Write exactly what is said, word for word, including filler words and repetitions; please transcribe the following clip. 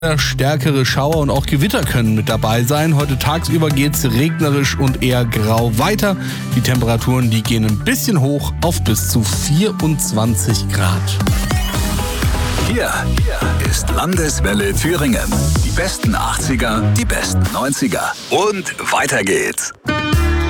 Stärkere Schauer und auch Gewitter können mit dabei sein. Heute tagsüber geht es regnerisch und eher grau weiter. Die Temperaturen, die gehen ein bisschen hoch auf bis zu vierundzwanzig Grad. Hier ist Landeswelle Thüringen. Die besten achtziger, die besten neunziger und weiter geht's.